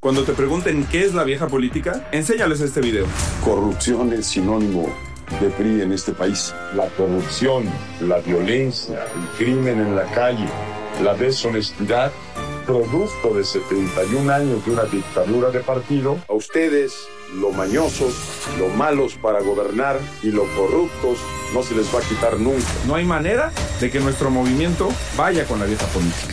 Cuando te pregunten qué es la vieja política, enséñales este video. Corrupción es sinónimo de PRI en este país. La corrupción, la violencia, el crimen en la calle, la deshonestidad, producto de 71 años de una dictadura de partido. A ustedes, lo mañosos, lo malos para gobernar y lo corruptos, no se les va a quitar nunca. No hay manera de que nuestro movimiento vaya con la vieja política.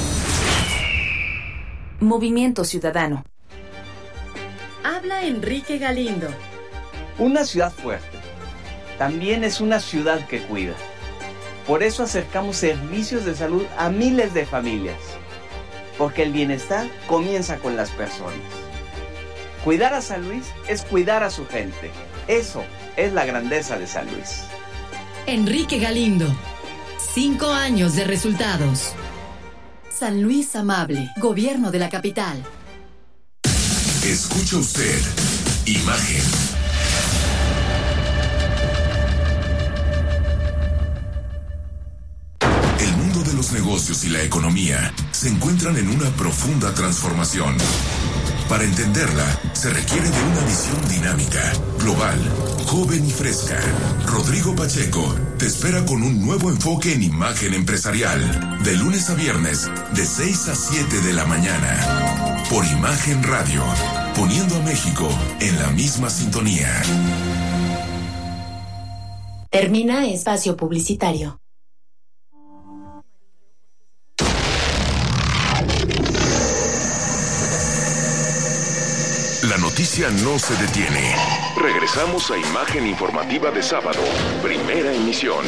Movimiento Ciudadano. Habla Enrique Galindo. Una ciudad fuerte también es una ciudad que cuida. Por eso acercamos servicios de salud a miles de familias. Porque el bienestar comienza con las personas. Cuidar a San Luis es cuidar a su gente. Eso es la grandeza de San Luis. Enrique Galindo. 5 años de resultados. San Luis Amable, Gobierno de la Capital. Escucha usted Imagen. El mundo de los negocios y la economía se encuentran en una profunda transformación. Para entenderla, se requiere de una visión dinámica, global, joven y fresca. Rodrigo Pacheco te espera con un nuevo enfoque en Imagen Empresarial, de lunes a viernes, de 6 a 7 de la mañana. Por Imagen Radio, poniendo a México en la misma sintonía. Termina espacio publicitario. La noticia no se detiene. Regresamos a Imagen Informativa de sábado, primera emisión.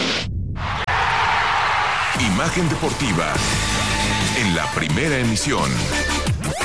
Imagen Deportiva, en la primera emisión.